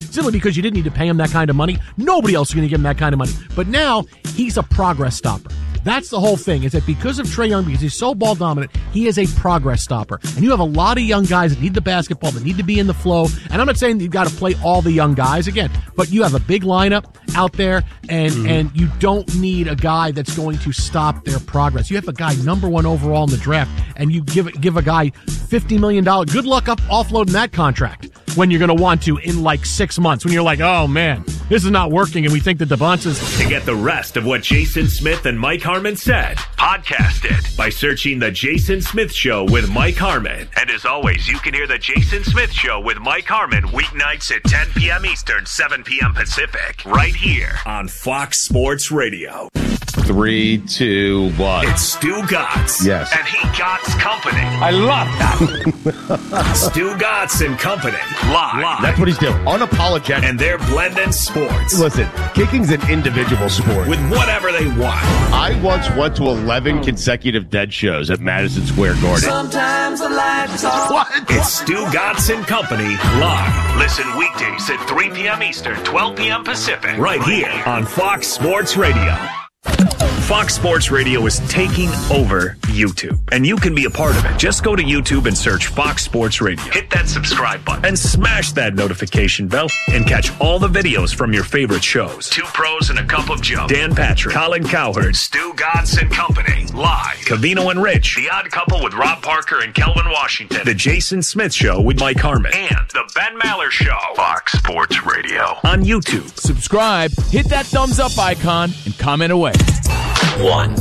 simply because you didn't need to pay him that kind of money. Nobody else is going to give him that kind of money. But now he's a progress stopper. That's the whole thing, is that because of Trae Young, because he's so ball dominant, he is a progress stopper. And you have a lot of young guys that need the basketball, that need to be in the flow. And I'm not saying that you've got to play all the young guys again, but you have a big lineup out there, and you don't need a guy that's going to stop their progress. You have a guy number 1 overall in the draft, and you give a guy $50 million. Good luck offloading that contract when you're going to want to in like 6 months, when you're like, oh man, this is not working, and we think that Devonta's... To get the rest of what Jason Smith and Mike Harmon said, podcast it by searching The Jason Smith Show with Mike Harmon. And as always, you can hear The Jason Smith Show with Mike Harmon weeknights at 10 p.m. Eastern, 7 p.m. Pacific, right here on Fox Sports Radio. 3, 2, 1. It's Stu Gatz. Yes. And he Gatz Company. I love that. Stu Gatz and Company. Live. That's what he's doing. Unapologetic. And they're blending sports. Listen, kicking's an individual sport. With whatever they want. I once went to 11 consecutive Dead shows at Madison Square Garden. Sometimes the lights off. What? It's Stu Gatz and Company live. Listen weekdays at 3 p.m. Eastern, 12 p.m. Pacific. Right here on Fox Sports Radio. Fox Sports Radio is taking over YouTube, and you can be a part of it. Just go to YouTube and search Fox Sports Radio. Hit that subscribe button and smash that notification bell and catch all the videos from your favorite shows. 2 Pros and a Cup of Joe. Dan Patrick, Colin Cowherd, Stu Gatz and Company. Live. Covino and Rich. The Odd Couple with Rob Parker and Kelvin Washington. The Jason Smith Show with Mike Harmon. And The Ben Maller Show. Fox Sports Radio. On YouTube. Subscribe, hit that thumbs up icon, and comment away. 1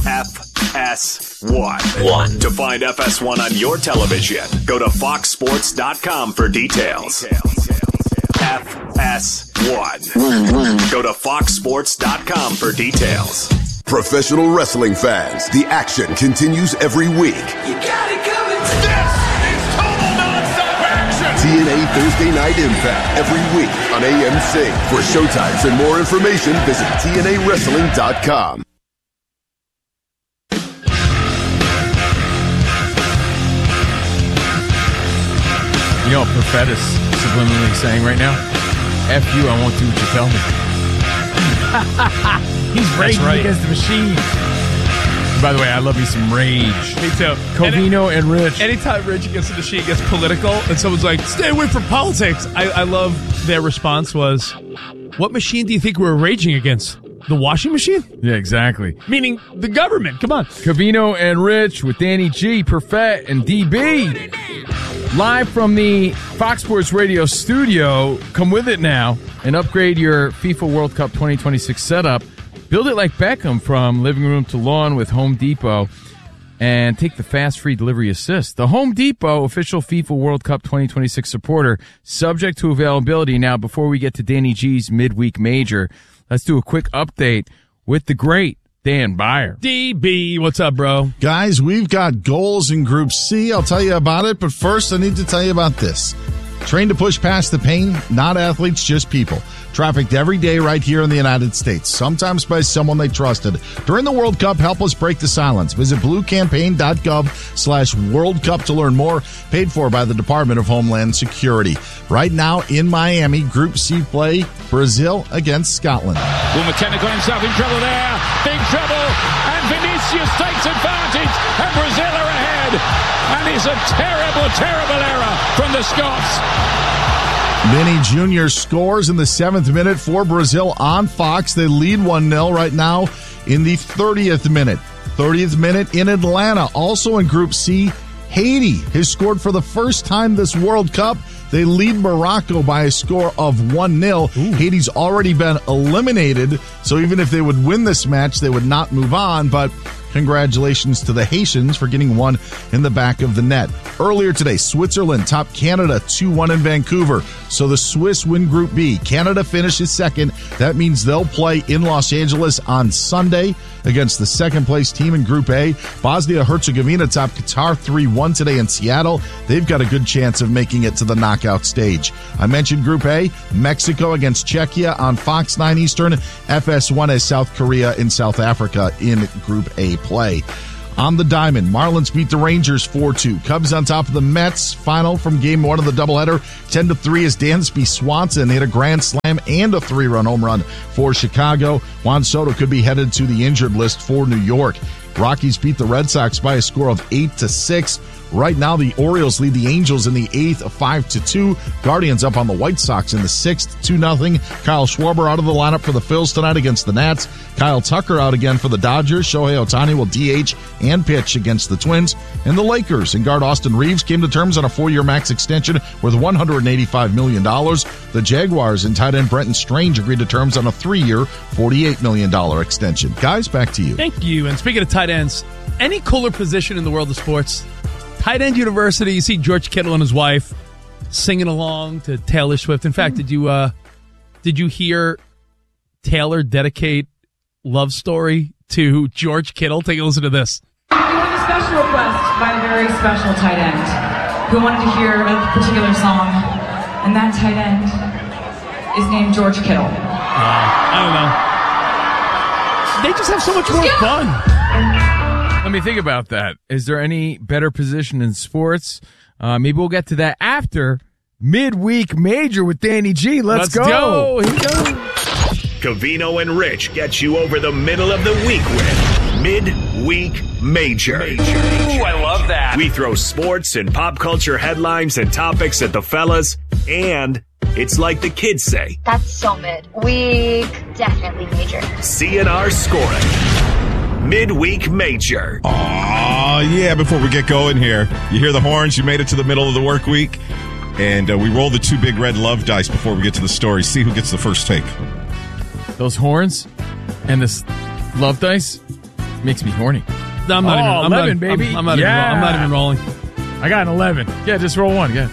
FS1. To find FS1 on your television, go to foxsports.com for details. FS1. Go to foxsports.com for details. Professional wrestling fans, the action continues every week. You got it coming. This is total non-stop action. TNA Thursday Night Impact every week on AMC. For showtimes and more information, visit TNAWrestling.com. You know what Perfett is subliminally saying right now? F you, I won't do what you tell me. He's raging against the machine. By the way, I love me some rage. Me too. Covino and Rich. Anytime Rage Against the Machine gets political and someone's like, stay away from politics, I love their response was, what machine do you think we're raging against? The washing machine? Yeah, exactly. Meaning the government. Come on. Covino and Rich with Danny G, Perfett, and DB. Live from the Fox Sports Radio studio. Come with it now and upgrade your FIFA World Cup 2026 setup. Build it like Beckham from living room to lawn with Home Depot and take the fast free delivery assist. The Home Depot official FIFA World Cup 2026 supporter, subject to availability. Now, before we get to Danny G's midweek major, let's do a quick update with the great Dan Beyer. DB, what's up, bro? Guys, we've got goals in Group C. I'll tell you about it, but first I need to tell you about this. Trained to push past the pain, not athletes, just people. Trafficked every day right here in the United States, sometimes by someone they trusted. During the World Cup, help us break the silence. Visit bluecampaign.gov/World Cup to learn more. Paid for by the Department of Homeland Security. Right now in Miami, Group C play, Brazil against Scotland. Well, McKenna got himself in trouble there. Big trouble. And Vinicius takes advantage. And Brazil are ahead. And it's a terrible, terrible error from the Scots. Vinny Jr. scores in the 7th minute for Brazil on Fox. They lead 1-0 right now in the 30th minute. 30th minute in Atlanta. Also in Group C, Haiti has scored for the first time this World Cup. They lead Morocco by a score of 1-0. Haiti's already been eliminated, so even if they would win this match, they would not move on, but congratulations to the Haitians for getting one in the back of the net. Earlier today, Switzerland topped Canada 2-1 in Vancouver. So the Swiss win Group B. Canada finishes second. That means they'll play in Los Angeles on Sunday against the second-place team in Group A. Bosnia-Herzegovina topped Qatar 3-1 today in Seattle. They've got a good chance of making it to the knockout stage. I mentioned Group A, Mexico against Czechia on Fox 9 Eastern. FS1 as South Korea and South Africa in Group A play. On the diamond, Marlins beat the Rangers 4-2. Cubs on top of the Mets. Final from game 1 of the doubleheader, 10-3 as Dansby Swanson hit a grand slam and a 3-run home run for Chicago. Juan Soto could be headed to the injured list for New York. Rockies beat the Red Sox by a score of 8-6. Right now, the Orioles lead the Angels in the 8th, 5-2. Guardians up on the White Sox in the 6th, 2-0. Kyle Schwarber out of the lineup for the Phils tonight against the Nats. Kyle Tucker out again for the Dodgers. Shohei Ohtani will DH and pitch against the Twins. And the Lakers and guard Austin Reeves came to terms on a 4-year max extension worth $185 million. The Jaguars and tight end Brenton Strange agreed to terms on a 3-year, $48 million extension. Guys, back to you. Thank you. And speaking of tight ends, any cooler position in the world of sports? Tight end university, you see George Kittle and his wife singing along to Taylor Swift. In fact, did you hear Taylor dedicate Love Story to George Kittle? Take a listen to this. We have a special request by a very special tight end who wanted to hear a particular song, and that tight end is named George Kittle. I don't know. They just have so much more fun. Let me think about that. Is there any better position in sports? Maybe we'll get to that after Midweek Major with Danny G. Let's go. Here we go. Covino and Rich get you over the middle of the week with Midweek Major. Ooh, I love that. We throw sports and pop culture headlines and topics at the fellas, and it's like the kids say. That's so mid. Week definitely major. CNR scoring. Midweek Major. Aw, yeah, before we get going here, you hear the horns, you made it to the middle of the work week, and we roll the 2 big red love dice before we get to the story. See who gets the first take. Those horns and this love dice makes me horny. No, I'm not even. 11, baby. I'm not even rolling. I got an 11. Yeah, just roll one. Yeah.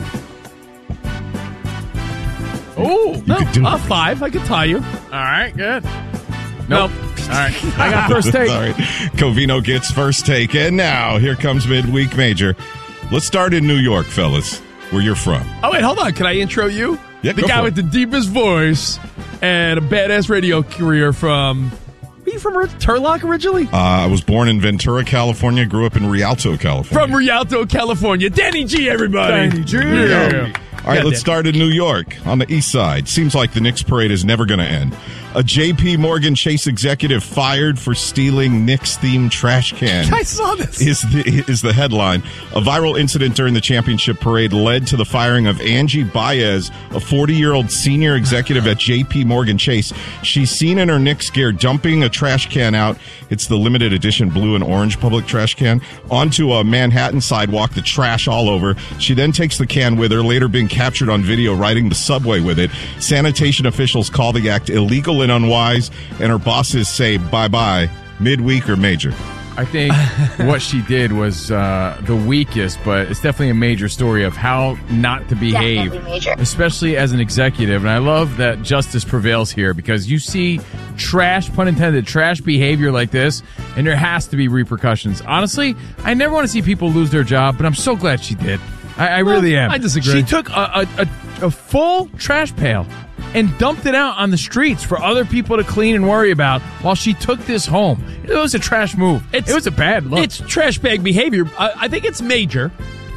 Oh, no, 5. I could tie you. All right, good. Nope. All right, I got first take. All right, Covino gets first take, and now here comes Midweek Major. Let's start in New York, fellas, where you're from. Oh, wait, hold on. Can I intro you? Yeah, the guy with the deepest voice and a badass radio career from... Are you from Turlock originally? I was born in Ventura, California. Grew up in Rialto, California. From Rialto, California. Danny G, everybody. Danny G. Yeah. All right, let's start in New York on the east side. Seems like the Knicks parade is never going to end. A J.P. Morgan Chase executive fired for stealing Knicks-themed trash can. I saw this. Is the headline. A viral incident during the championship parade led to the firing of Angie Baez, a 40-year-old senior executive at J.P. Morgan Chase. She's seen in her Knicks gear dumping a trash can out. It's the limited edition blue and orange public trash can onto a Manhattan sidewalk, the trash all over. She then takes the can with her, later being captured on video riding the subway with it. Sanitation officials call the act illegal and unwise, and her bosses say bye-bye. Midweek or major? I think what she did was the weakest, but it's definitely a major story of how not to behave, especially as an executive. And I love that justice prevails here because you see trash, pun intended, trash behavior like this, and there has to be repercussions. Honestly, I never want to see people lose their job, but I'm so glad she did. I really am. I disagree. She took a full trash pail and dumped it out on the streets for other people to clean and worry about while she took this home. It was a trash move. It was a bad look. It's trash bag behavior. I think it's major.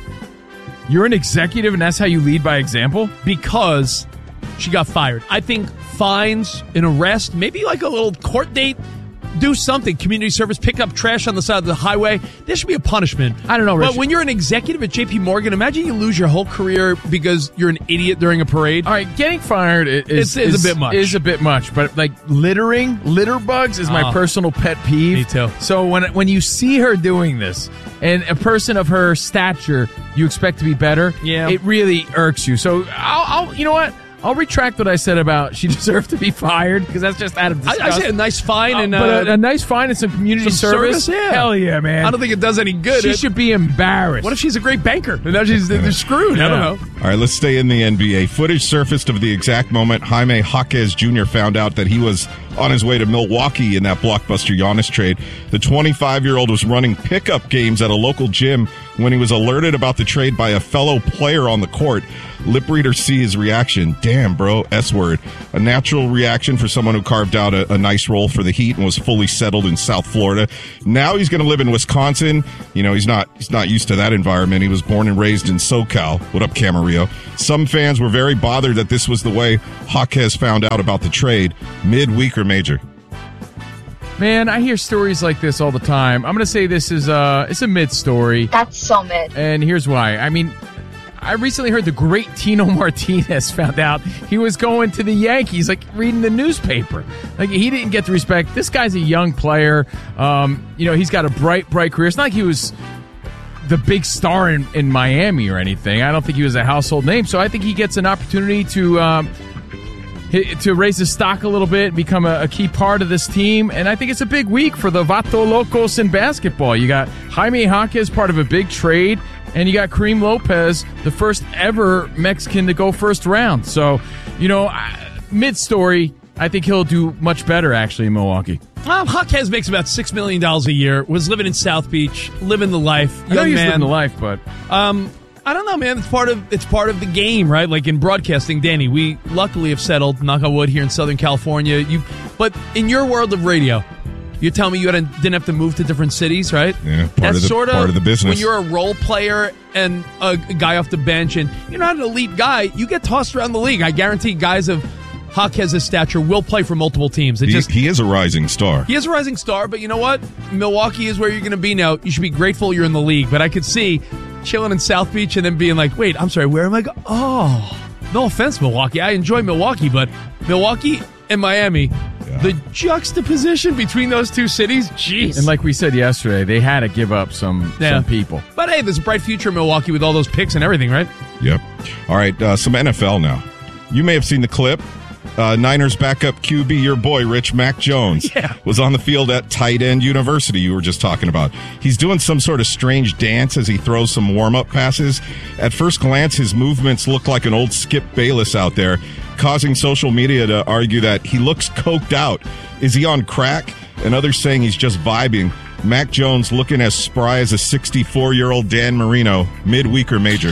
You're an executive and that's how you lead by example? Because she got fired. I think fines, an arrest, maybe like a little court date. Do something. Community service, pick up trash on the side of the highway. There should be a punishment. I don't know, Rich. But when you're an executive at J.P. Morgan, imagine you lose your whole career because you're an idiot during a parade. All right, getting fired is a bit much. Is a bit much. But like litter bugs is my personal pet peeve. Me too. So when you see her doing this, and a person of her stature you expect to be better, it really irks you. So I'll you know what? I'll retract what I said about she deserved to be fired because that's just out of disgust. I said a nice fine and a nice fine and some community service. Yeah. Hell yeah, man! I don't think it does any good. She should be embarrassed. What if she's a great banker and now they're screwed? Yeah. I don't know. All right, let's stay in the NBA. Footage surfaced of the exact moment Jaime Jaquez Jr. found out that he was on his way to Milwaukee in that blockbuster Giannis trade. The 25-year-old was running pickup games at a local gym When he was alerted about the trade by a fellow player on the court, lip reader see his reaction. Damn, bro, S-word. A natural reaction for someone who carved out a nice role for the Heat and was fully settled in South Florida. Now he's going to live in Wisconsin. You know, he's not used to that environment. He was born and raised in SoCal. What up, Camarillo? Some fans were very bothered that this was the way Jaquez found out about the trade. Mid-week or major? Man, I hear stories like this all the time. I'm going to say this is it's a mid story. That's so mid. And here's why. I mean, I recently heard the great Tino Martinez found out he was going to the Yankees, like reading the newspaper. Like, he didn't get the respect. This guy's a young player. He's got a bright career. It's not like he was the big star in Miami or anything. I don't think he was a household name. So I think he gets an opportunity to raise his stock a little bit and become a key part of this team. And I think it's a big week for the Vato Locos in basketball. You got Jaime Jaquez, part of a big trade, and you got Kareem Lopez, the first ever Mexican to go first round. So, mid-story, I think he'll do much better, actually, in Milwaukee. Jaquez makes about $6 million a year, was living in South Beach, living the life. I know he's living the life, but... I don't know, man. It's part of the game, right? Like in broadcasting, Danny, we luckily have settled, knock on wood, here in Southern California. But in your world of radio, you're telling me you didn't have to move to different cities, right? Yeah, part of the business. When you're a role player and a guy off the bench, and you're not an elite guy, you get tossed around the league. I guarantee guys of Jaquez's stature will play for multiple teams. He is a rising star. He is a rising star, but you know what? Milwaukee is where you're going to be now. You should be grateful you're in the league. But I could see chilling in South Beach and then being like, wait, I'm sorry, where am I going? Oh, no offense, Milwaukee. I enjoy Milwaukee, but Milwaukee and Miami, the juxtaposition between those two cities, jeez. And like we said yesterday, they had to give up some people. But hey, there's a bright future in Milwaukee with all those picks and everything, right? Yep. All right, some NFL now. You may have seen the clip. Niners backup QB, your boy, Rich Mac Jones, was on the field at Tight End University you were just talking about. He's doing some sort of strange dance as he throws some warm-up passes. At first glance, his movements look like an old Skip Bayless out there, causing social media to argue that he looks coked out. Is he on crack? And others saying he's just vibing. Mac Jones looking as spry as a 64-year-old Dan Marino. Midweek or major?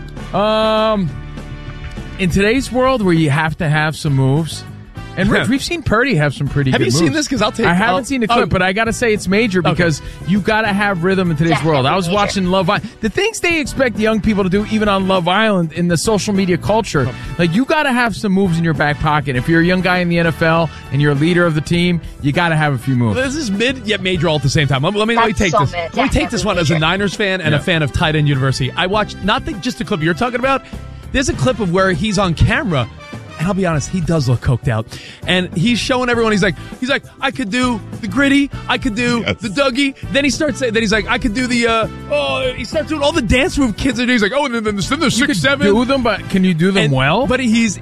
In today's world where you have to have some moves, and Rich, we've seen Purdy have some pretty good moves. Have you seen this? Because I haven't seen the clip, but I got to say it's major because you got to have rhythm in today's world. I was watching Love Island. The things they expect young people to do, even on Love Island, in the social media culture, like you got to have some moves in your back pocket. If you're a young guy in the NFL and you're a leader of the team, you got to have a few moves. This is mid yet major all at the same time. Let me take this. Let me take this one as a Niners fan and a fan of Tight End University. I watched just the clip you're talking about. There's a clip of where he's on camera, and I'll be honest, he does look coked out. And he's showing everyone, he's like, I could do the gritty, I could do the Dougie. Then he starts saying, he's like, I could do the, he starts doing all the dance move kids are doing. He's like, and then there's 6'7". Do them, but can you do them well? But it's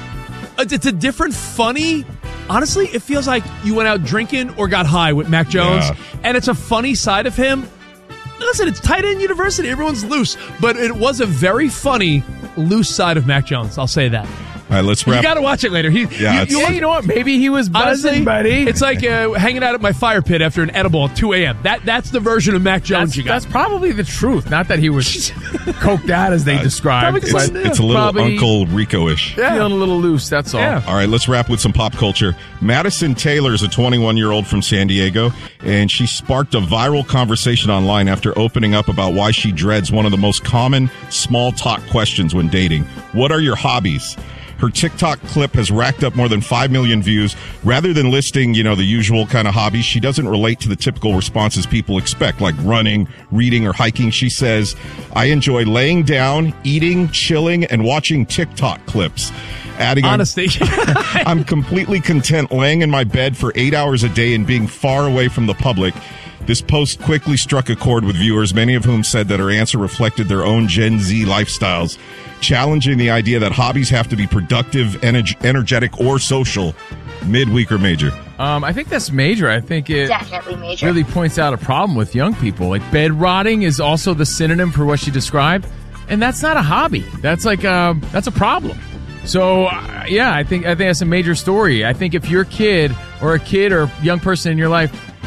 a different funny. Honestly, it feels like you went out drinking or got high with Mac Jones, and it's a funny side of him. Listen, it's Tight End University. Everyone's loose. But it was a very funny, loose side of Mac Jones. I'll say that. All right, let's wrap. You got to watch it later. You know what? Maybe he was buzzing, honestly, buddy. It's like hanging out at my fire pit after an edible at 2 a.m. That's the version of Mac Jones you got. That's probably the truth. Not that he was coked out as they described. It's a little Uncle Rico-ish. Feeling a little loose, that's all. Yeah. All right, let's wrap with some pop culture. Madison Taylor is a 21-year-old from San Diego, and she sparked a viral conversation online after opening up about why she dreads one of the most common small talk questions when dating. What are your hobbies? Her TikTok clip has racked up more than 5 million views. Rather than listing, the usual kind of hobbies, she doesn't relate to the typical responses people expect, like running, reading, or hiking. She says, I enjoy laying down, eating, chilling, and watching TikTok clips. Adding, honesty. I'm completely content laying in my bed for 8 hours a day and being far away from the public. This post quickly struck a chord with viewers, many of whom said that her answer reflected their own Gen Z lifestyles, challenging the idea that hobbies have to be productive, energetic, or social. Midweek or major? I think that's major. I think it definitely major. Really points out a problem with young people. Like bed rotting is also the synonym for what she described, and that's not a hobby. That's like that's a problem. So I think that's a major story. I think if your kid or a young person in your life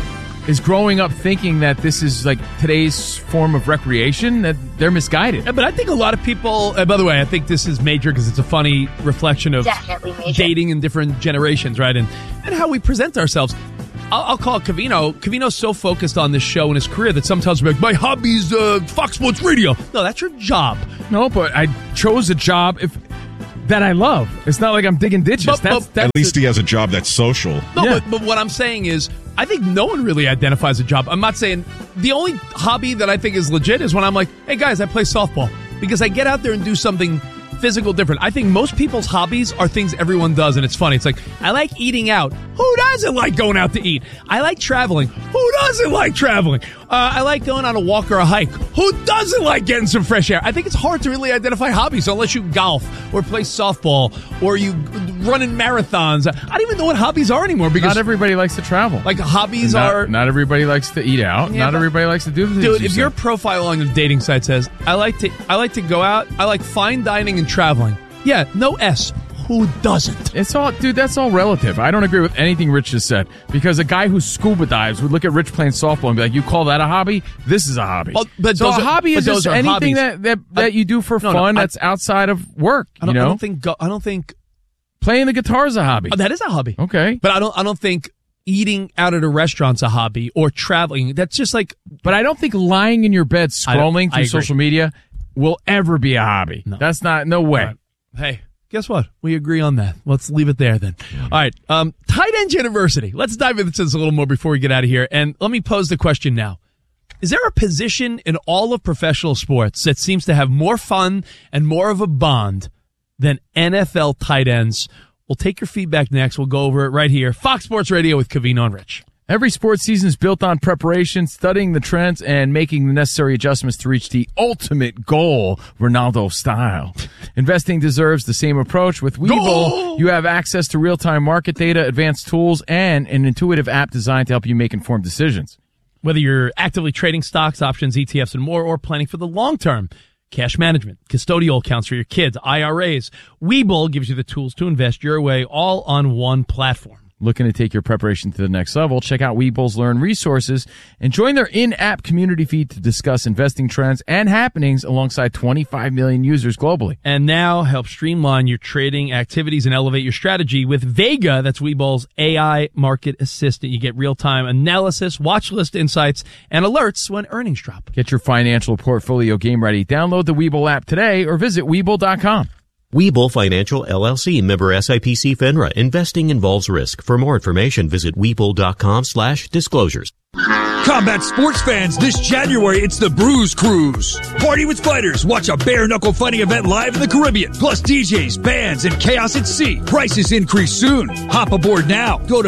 is growing up thinking that this is like today's form of recreation, that they're misguided. But I think a lot of people, by the way, I think this is major because it's a funny reflection of dating in different generations, right? And how we present ourselves. I'll call Covino. Covino's so focused on this show and his career that sometimes he'll be like, my hobby's Fox Sports Radio. No, that's your job. No, but I chose a job that I love. It's not like I'm digging ditches. That's at least he has a job that's social. No, yeah. but what I'm saying is, I think no one really identifies a job. I'm not saying the only hobby that I think is legit is when I'm like, hey guys, I play softball, because I get out there and do something physical different. I think most people's hobbies are things everyone does, and it's funny. It's like, I like eating out. Who doesn't like going out to eat? I like traveling. Who doesn't like traveling? I like going on a walk or a hike. Who doesn't like getting some fresh air? I think it's hard to really identify hobbies unless you golf or play softball or you run in marathons. I don't even know what hobbies are anymore, because not everybody likes to travel. Like hobbies are... Not everybody likes to eat out. Not everybody likes to do the things. Dude, if your profile on the dating site says, I like to go out, I like fine dining and traveling. Yeah, no S. Who doesn't? It's all, dude, that's all relative. I don't agree with anything Rich just said, because a guy who scuba dives would look at Rich playing softball and be like, you call that a hobby? This is a hobby. But so a hobby is just anything that you do for fun that's outside of work. I don't think playing the guitar is a hobby. Oh, that is a hobby. Okay. But I don't think eating out at a restaurant's a hobby, or traveling. That's just like... But I don't think lying in your bed scrolling through social media will ever be a hobby. No. That's not... No way. Right. Hey, guess what? We agree on that. Let's leave it there then. All right. Tight End University. Let's dive into this a little more before we get out of here. And let me pose the question now. Is there a position in all of professional sports that seems to have more fun and more of a bond than NFL tight ends? We'll take your feedback next. We'll go over it right here. Fox Sports Radio with Covino and Rich. Every sports season is built on preparation, studying the trends, and making the necessary adjustments to reach the ultimate goal, Ronaldo style. Investing deserves the same approach. With Webull, you have access to real-time market data, advanced tools, and an intuitive app designed to help you make informed decisions. Whether you're actively trading stocks, options, ETFs, and more, or planning for the long term, cash management, custodial accounts for your kids, IRAs, Webull gives you the tools to invest your way, all on one platform. Looking to take your preparation to the next level? Check out Webull's Learn resources and join their in-app community feed to discuss investing trends and happenings alongside 25 million users globally. And now help streamline your trading activities and elevate your strategy with Vega. That's Webull's AI market assistant. You get real-time analysis, watch list insights, and alerts when earnings drop. Get your financial portfolio game ready. Download the Webull app today or visit Webull.com. Webull Financial LLC, member SIPC FINRA. Investing involves risk. For more information, visit Webull.com/disclosures. Combat sports fans, this January it's the Bruise Cruise. Party with fighters, watch a bare-knuckle fighting event live in the Caribbean. Plus DJs, bands, and chaos at sea. Prices increase soon. Hop aboard now. Go to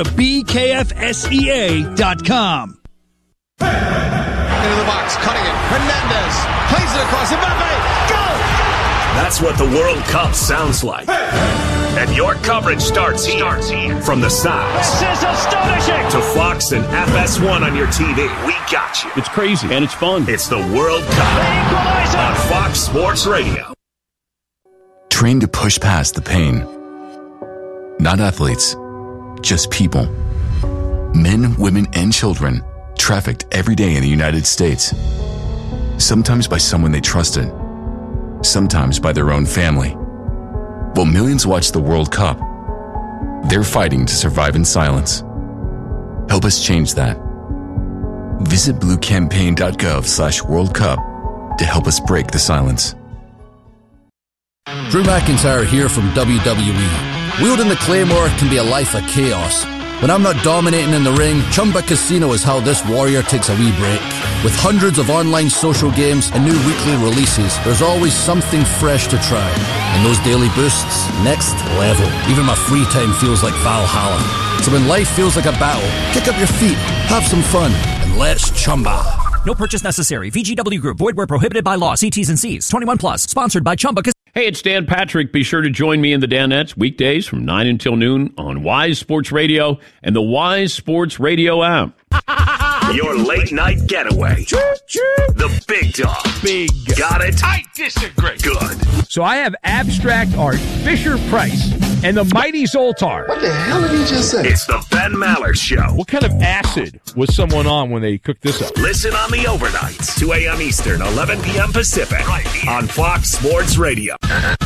BKFSEA.com. Into the box, cutting it. Hernandez plays it across Mbappe. Go! That's what the World Cup sounds like. And your coverage starts here. From the sides. This is astonishing. To Fox and FS1 on your TV. We got you. It's crazy and it's fun. It's the World Cup on Fox Sports Radio. Trained to push past the pain. Not athletes, just people. Men, women, and children trafficked every day in the United States. Sometimes by someone they trusted. Sometimes by their own family. While millions watch the World Cup, they're fighting to survive in silence. Help us change that. Visit bluecampaign.gov/World Cup to help us break the silence. Drew McIntyre here from WWE. Wielding the Claymore can be a life of chaos. When I'm not dominating in the ring, Chumba Casino is how this warrior takes a wee break. With hundreds of online social games and new weekly releases, there's always something fresh to try. And those daily boosts, next level. Even my free time feels like Valhalla. So when life feels like a battle, kick up your feet, have some fun, and let's Chumba. No purchase necessary. VGW Group. Void where prohibited by law. See T's and C's. 21 plus. Sponsored by Chumba Casino. Hey, it's Dan Patrick. Be sure to join me in the Danettes weekdays from 9 until noon on Wise Sports Radio and the Wise Sports Radio app. Your late night getaway. The big dog. Big. Got it? I disagree. Good. So I have abstract art, Fisher Price, and the mighty Zoltar. What the hell did he just say? It's the Ben Maller Show. What kind of acid was someone on when they cooked this up? Listen on the overnights, 2 a.m. Eastern, 11 p.m. Pacific, right here on Fox Sports Radio.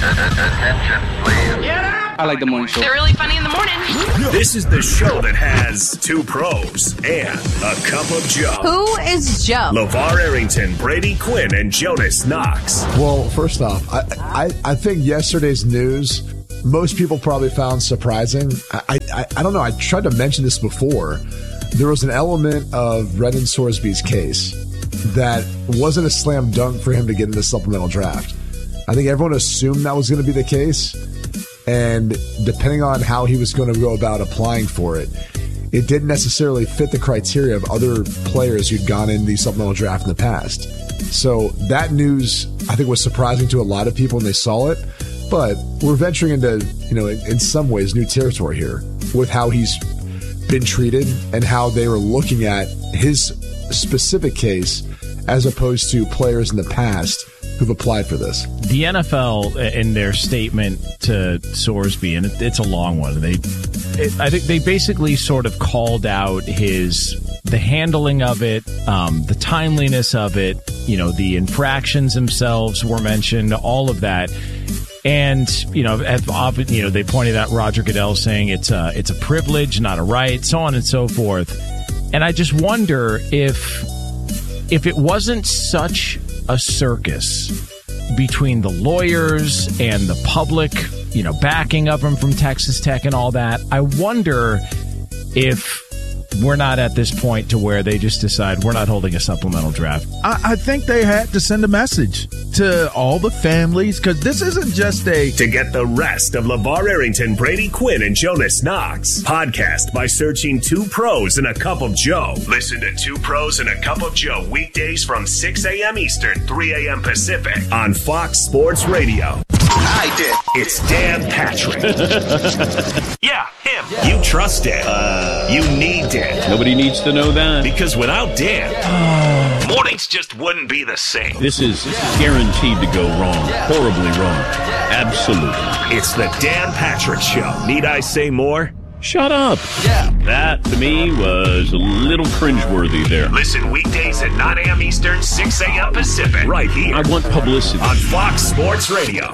I like the morning show. They're really funny in the morning. This is the show that has 2 pros and a cup of Joe. Who is Joe? LeVar Arrington, Brady Quinn, and Jonas Knox. Well, first off, I think yesterday's news, most people probably found surprising. I don't know. I tried to mention this before. There was an element of Brendan Sorsby's case that wasn't a slam dunk for him to get in the supplemental draft. I think everyone assumed that was going to be the case. And depending on how he was going to go about applying for it, it didn't necessarily fit the criteria of other players who'd gone in the supplemental draft in the past. So that news, I think, was surprising to a lot of people when they saw it. But we're venturing into, in some ways, new territory here with how he's been treated and how they were looking at his specific case as opposed to players in the past who've applied for this. The NFL, in their statement to Sorsby, and it's a long one, I think they basically sort of called out the handling of it, the timeliness of it, the infractions themselves were mentioned, all of that. And, they pointed out Roger Goodell saying it's a privilege, not a right, so on and so forth. And I just wonder if it wasn't such a circus between the lawyers and the public, backing of him from Texas Tech and all that, I wonder if we're not at this point to where they just decide we're not holding a supplemental draft. I think they had to send a message to all the families, because this isn't just To get the rest of LeVar Arrington, Brady Quinn, and Jonas Knox, podcast by searching 2 Pros and a Cup of Joe. Listen to 2 Pros and a Cup of Joe weekdays from 6 a.m. Eastern, 3 a.m. Pacific on Fox Sports Radio. I did. It's Dan Patrick. Yeah, him. You trust Dan. You need Dan. Nobody needs to know that. Because without Dan, mornings just wouldn't be the same. This is guaranteed to go wrong. Horribly wrong. Absolutely. It's the Dan Patrick Show. Need I say more? Shut up. Yeah. That, to me, was a little cringeworthy there. Listen weekdays at 9 a.m. Eastern, 6 a.m. Pacific. Right here. I want publicity. On Fox Sports Radio.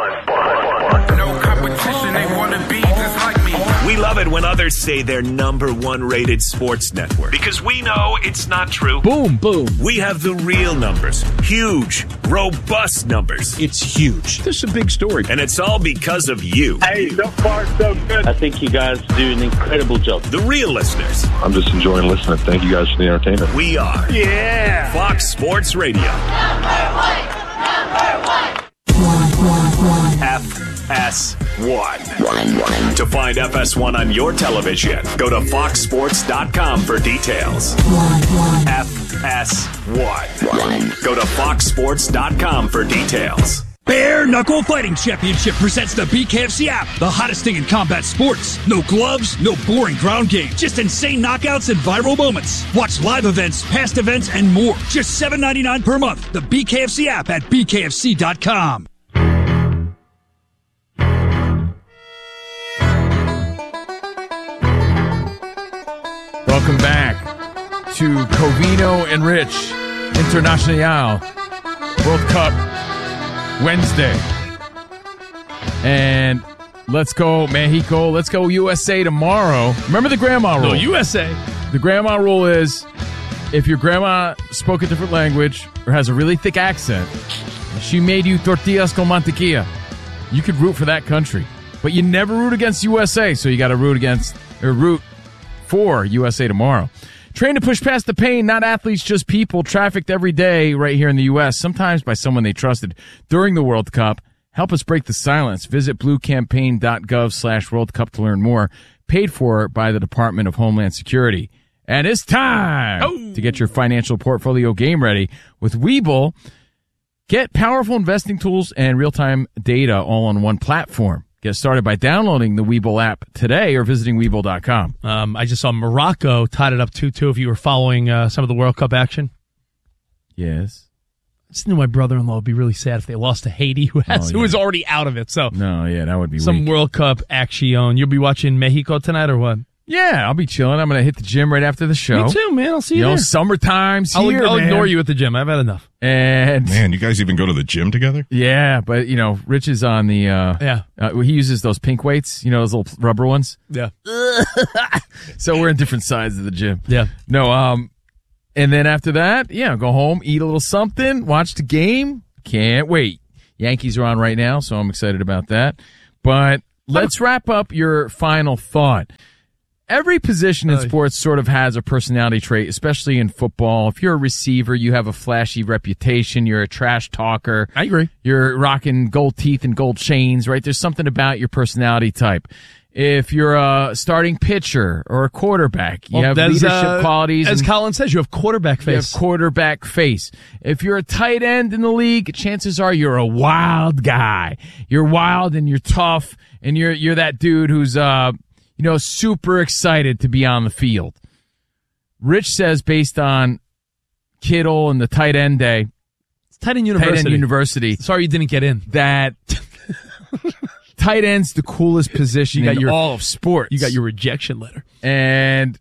No competition, they want to be just like me. We love it when others say they're #1 rated sports network, because we know it's not true. Boom, boom. We have the real numbers. Huge, robust numbers. It's huge. This is a big story. And it's all because of you. Hey, so far so good. I think you guys do an incredible job. The real listeners. I'm just enjoying listening. Thank you guys for the entertainment. We are. Yeah. Fox Sports Radio. FS1. To find FS1 on your television, go to foxsports.com for details. FS1. Go to foxsports.com for details. Bare Knuckle Fighting Championship presents the BKFC app, the hottest thing in combat sports. No gloves, no boring ground game, just insane knockouts and viral moments. Watch live events, past events, and more. Just $7.99 per month. The BKFC app at BKFC.com. Welcome back to Covino and Rich International World Cup Wednesday. And let's go Mexico. Let's go USA tomorrow. Remember the grandma rule? No, USA. The grandma rule is if your grandma spoke a different language or has a really thick accent, she made you tortillas con mantequilla, you could root for that country. But you never root against USA, so you got to root for USA tomorrow. Train to push past the pain, not athletes, just people, trafficked every day right here in the U.S., sometimes by someone they trusted during the World Cup. Help us break the silence. Visit bluecampaign.gov/World Cup to learn more. Paid for by the Department of Homeland Security. And it's time to get your financial portfolio game ready with Webull. Get powerful investing tools and real-time data all on one platform. Get started by downloading the Webull app today or visiting Webull.com. I just saw Morocco tied it up 2-2 if you were following some of the World Cup action. Yes. I just knew my brother-in-law would be really sad if they lost to Haiti, who is already out of it. So No, yeah, that would be some weak. World Cup action. You'll be watching Mexico tonight or what? Yeah, I'll be chilling. I'm going to hit the gym right after the show. Me too, man. I'll see you know, there. Summertime's here, I'll man. ignore you at the gym. I've had enough. And man, you guys even go to the gym together? Yeah, but, Rich is on the... he uses those pink weights, those little rubber ones. Yeah. So we're in different sides of the gym. Yeah. No, and then after that, go home, eat a little something, watch the game. Can't wait. Yankees are on right now, so I'm excited about that. But let's wrap up your final thought. Every position in sports sort of has a personality trait, especially in football. If you're a receiver, you have a flashy reputation. You're a trash talker. I agree. You're rocking gold teeth and gold chains, right? There's something about your personality type. If you're a starting pitcher or a quarterback, you have leadership qualities. As Colin says, you have quarterback face. You have quarterback face. If you're a tight end in the league, chances are you're a wild guy. You're wild and you're tough, and you're that dude who's super excited to be on the field. Rich says, based on Kittle and the tight end day, it's tight end university. Sorry you didn't get in. That tight end's the coolest position in all of sports. You got your rejection letter. And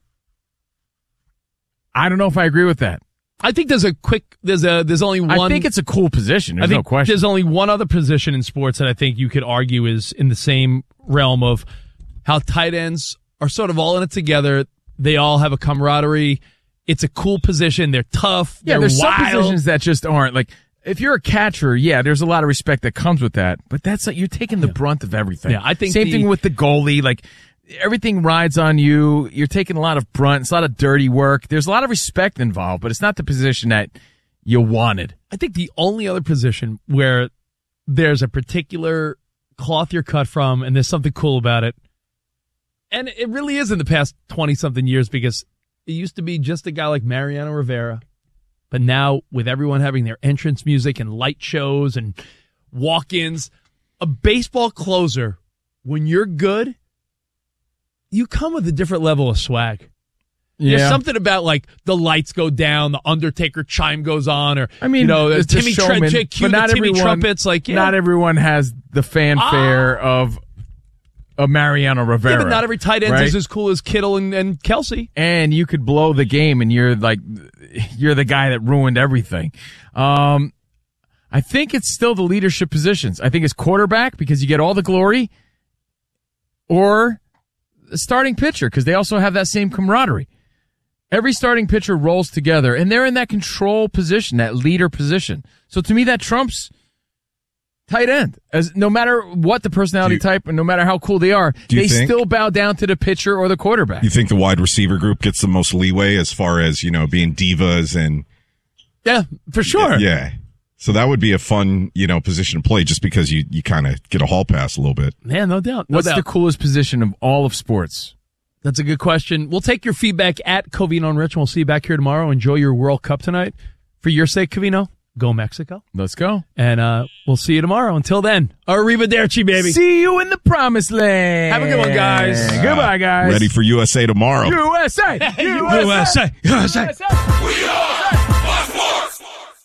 I don't know if I agree with that. I think there's only one. I think it's a cool position. There's no question. There's only one other position in sports that I think you could argue is in the same realm of how tight ends are sort of all in it together. They all have a camaraderie. It's a cool position. They're tough. Yeah, they're there's wild. some positions that just aren't. Like, if you're a catcher, there's a lot of respect that comes with that. But that's like you're taking the brunt of everything. Yeah, I think same thing with the goalie. Like, everything rides on you. You're taking a lot of brunt. It's a lot of dirty work. There's a lot of respect involved, but it's not the position that you wanted. I think the only other position where there's a particular cloth you're cut from and there's something cool about it, and it really is in the past 20-something years, because it used to be just a guy like Mariano Rivera, but now with everyone having their entrance music and light shows and walk-ins, a baseball closer, when you're good, you come with a different level of swag. Yeah. There's something about, like, the lights go down, the Undertaker chime goes on, or it's Timmy trumpets. Like, not everyone has the fanfare of a Mariano Rivera. Yeah, but not every tight end is as cool as Kittle and Kelsey. And you could blow the game, and you're the guy that ruined everything. I think it's still the leadership positions. I think it's quarterback, because you get all the glory, or the starting pitcher, because they also have that same camaraderie. Every starting pitcher rolls together, and they're in that control position, that leader position. So to me, that trumps tight end. As no matter what the personality type and no matter how cool they are, they still bow down to the pitcher or the quarterback. You think the wide receiver group gets the most leeway as far as, being divas and... Yeah, for sure. Yeah. So that would be a fun, position to play, just because you kind of get a hall pass a little bit. Yeah, no doubt. What's the coolest position of all of sports? That's a good question. We'll take your feedback at Covino and Rich, and we'll see you back here tomorrow. Enjoy your World Cup tonight. For your sake, Covino, go Mexico. Let's go. And we'll see you tomorrow. Until then, arrivederci, baby. See you in the promised land. Have a good one, guys. Goodbye, guys. Ready for USA tomorrow. USA. USA. USA. We are sports.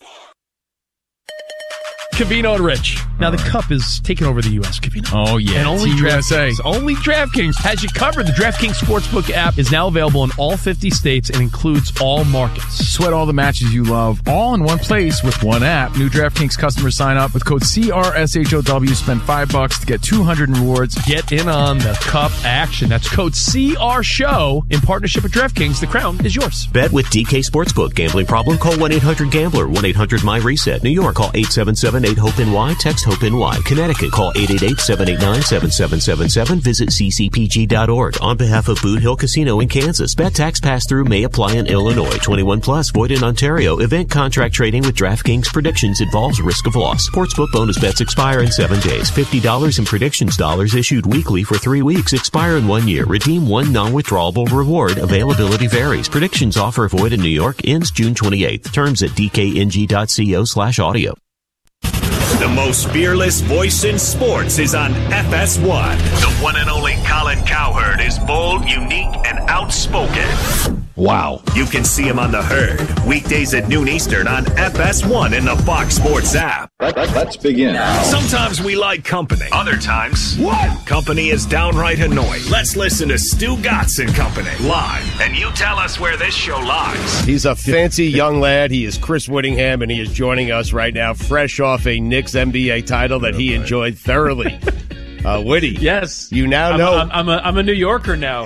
Covino and Rich. Now, the Cup is taking over the U.S., Covino. Oh, yeah. And only USA. DraftKings has you covered. The DraftKings Sportsbook app is now available in all 50 states and includes all markets. Sweat all the matches you love, all in one place with one app. New DraftKings customers sign up with code CRSHOW. Spend $5 to get 200 in rewards. Get in on the Cup action. That's code CRSHOW in partnership with DraftKings. The crown is yours. Bet with DK Sportsbook. Gambling problem? Call 1-800-GAMBLER. 1-800-MY-RESET. New York, call 877-8-HOPE-NY. Text HOPE-NY. Connecticut, call 888-789-7777. Visit ccpg.org. On behalf of Boot Hill Casino in Kansas, bet tax pass-through may apply in Illinois. 21 plus, void in Ontario. Event contract trading with DraftKings Predictions involves risk of loss. Sportsbook bonus bets expire in 7 days. $50 in predictions dollars issued weekly for 3 weeks. Expire in 1 year. Redeem one non-withdrawable reward. Availability varies. Predictions offer void in New York ends June 28th. Terms at dkng.co/audio. The most fearless voice in sports is on FS1. The one and only Colin Cowherd is bold, unique, and outspoken. Wow. You can see him on The Herd, weekdays at noon Eastern on FS1 in the Fox Sports app. Let's begin. Sometimes we like company. Other times, company is downright annoying. Let's listen to Stu Gatz and Company live, and you tell us where this show lies. He's a fancy young lad. He is Chris Whittingham, and he is joining us right now, fresh off a Knicks NBA title that he enjoyed thoroughly. Whitty, yes, you now know. I'm a New Yorker now.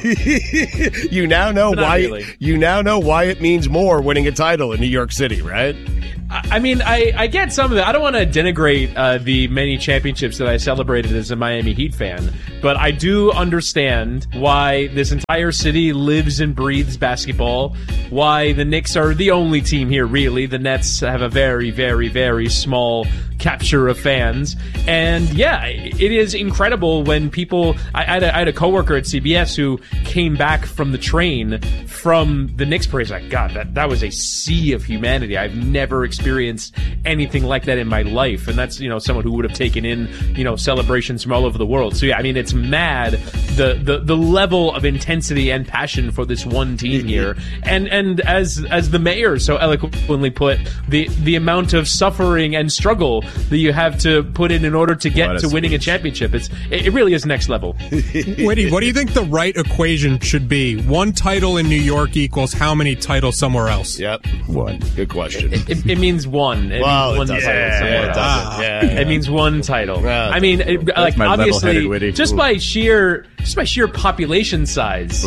You now know why. Really. You now know why it means more winning a title in New York City, right? I mean, I get some of it. I don't want to denigrate the many championships that I celebrated as a Miami Heat fan, but I do understand why this entire city lives and breathes basketball, why the Knicks are the only team here, really. The Nets have a very, very, very small capture of fans. And yeah, it is incredible when people... I had a coworker at CBS who came back from the train from the Knicks parade. Like, God, that was a sea of humanity. I've never experienced anything like that in my life. And that's, someone who would have taken in, celebrations from all over the world. So yeah, I mean, it's mad the level of intensity and passion for this one team here. And as the mayor so eloquently put, the amount of suffering and struggle that you have to put in order to get to winning a championship. It really is next level. Whitty, what do you think the right equation should be? One title in New York equals how many titles somewhere else? Yep. One. Good question. It means one. It means one title somewhere else. It means one title. Well, I mean, obviously, just by sheer population size,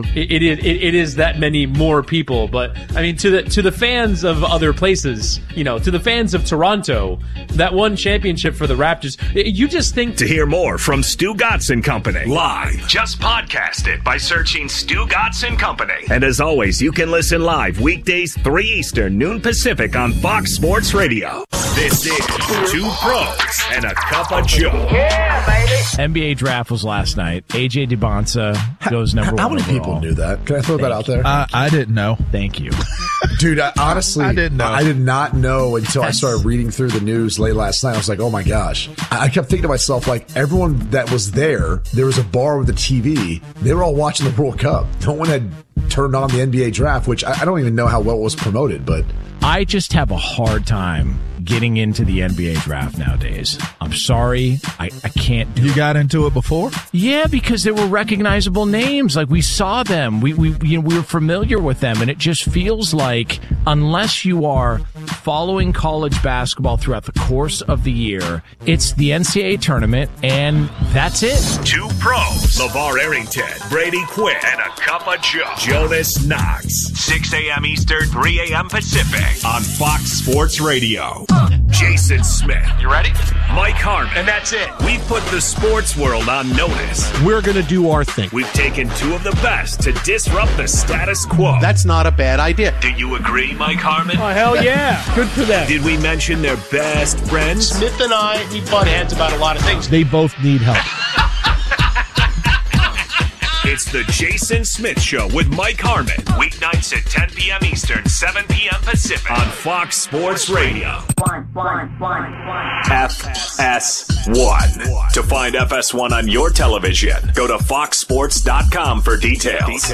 it is that many more people. But I mean, to the fans of other places, to the fans of Toronto, that one championship for the Raptors, you just think... To hear more from Stu Gatz and Company live, just podcast it by searching Stu Gatz and Company. And as always, you can listen live weekdays 3 Eastern, noon Pacific on Fox Sports Radio. This is Two Pros and a Cup of Joe. Yeah, baby. NBA draft was last night. AJ DeBonsa goes number 1 How many people knew that? Can I throw that out there? I didn't know. Thank you. Dude, honestly, I didn't know. I did not know until I started reading through the news late last night. I was like, oh my gosh. I kept thinking to myself, like, everyone that was there was a bar with a TV. They were all watching the World Cup. No one had turned on the NBA draft, which I don't even know how well it was promoted, but... I just have a hard time getting into the NBA draft nowadays. I'm sorry. I can't do it. You got into it before? Yeah, because there were recognizable names. Like, we saw them. We were familiar with them, and it just feels like unless you are following college basketball throughout the course of the year, it's the NCAA tournament, and that's it. Two Pros, LeVar Arrington, Brady Quinn, and a Cup of Joe, Jonas Knox. 6 a.m. Eastern, 3 a.m. Pacific on Fox Sports Radio. Jason Smith. You ready? Mike Harmon. And that's it. We've put the sports world on notice. We're going to do our thing. We've taken two of the best to disrupt the status quo. That's not a bad idea. Do you agree, Mike Harmon? Oh, hell yeah. Good for them. Did we mention their best friends? Smith and I, we butt heads about a lot of things. They both need help. It's the Jason Smith Show with Mike Harmon. Weeknights at 10 p.m. Eastern, 7 p.m. Pacific on Fox Sports Radio. FS1. To find FS1 on your television, go to foxsports.com for details.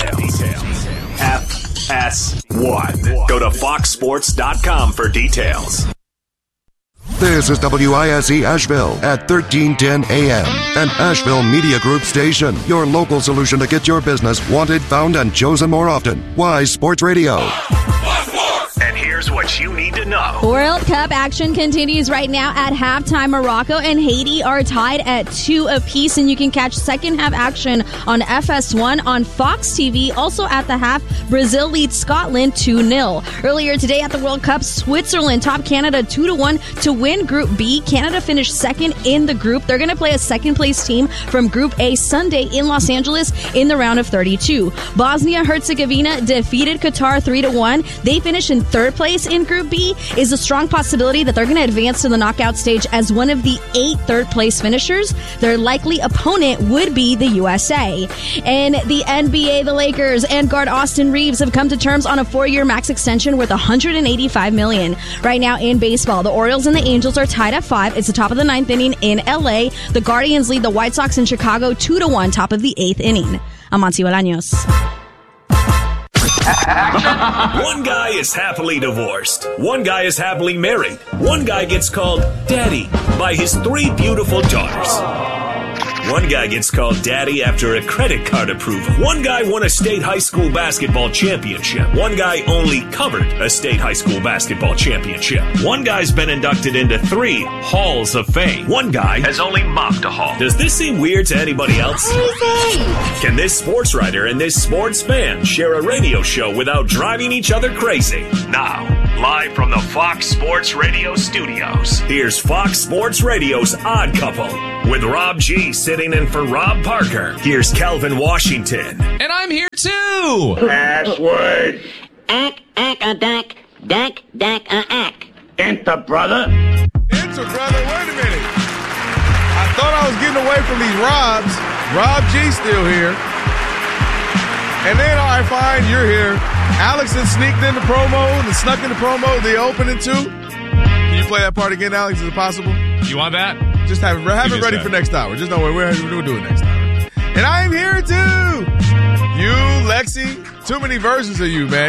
FS1. Go to foxsports.com for details. This is WISE Asheville at 1310 AM, an Asheville Media Group station. Your local solution to get your business wanted, found, and chosen more often. Wise Sports Radio. And here's what you need to know. World Cup action continues right now at halftime. Morocco and Haiti are tied at 2 apiece, and you can catch second half action on FS1 on Fox TV. Also at the half, Brazil leads Scotland 2-0. Earlier today at the World Cup, Switzerland topped Canada 2-1 to win Group B. Canada finished second in the group. They're going to play a second place team from Group A Sunday in Los Angeles in the round of 32. Bosnia-Herzegovina defeated Qatar 3-1. They finished in third place in Group B. Is a strong possibility that they're going to advance to the knockout stage as one of the 8 third-place finishers. Their likely opponent would be the USA. In the NBA, the Lakers and guard Austin Reeves have come to terms on a 4-year max extension worth $185 million. Right now in baseball, the Orioles and the Angels are tied at 5. It's the top of the 9th inning in LA. The Guardians lead the White Sox in Chicago 2-1, top of the 8th inning. I'm Monty Bolaños. One guy is happily divorced. One guy is happily married. One guy gets called daddy by his 3 beautiful daughters. One guy gets called daddy after a credit card approval. One guy won a state high school basketball championship. One guy only covered a state high school basketball championship. One guy's been inducted into 3 halls of fame. One guy has only mopped a hall. Does this seem weird to anybody else? Can this sports writer and this sports fan share a radio show without driving each other crazy? Now, live from the Fox Sports Radio studios, here's Fox Sports Radio's Odd Couple with Rob G sitting in for Rob Parker. Here's Kelvin Washington. And I'm here too. Password. Ack, a dack, dack, ack. Enter, brother. Enter, brother. Wait a minute. I thought I was getting away from these Robs. Rob G still here. And then, all right, fine, you're here. Alex had sneaked in the promo and snuck in the promo, the opening too. Can you play that part again, Alex? Is it possible? You want that? Just have it ready for next hour. Just know we'll do it next hour. And I am here too. You, Lexi, too many versions of you, man.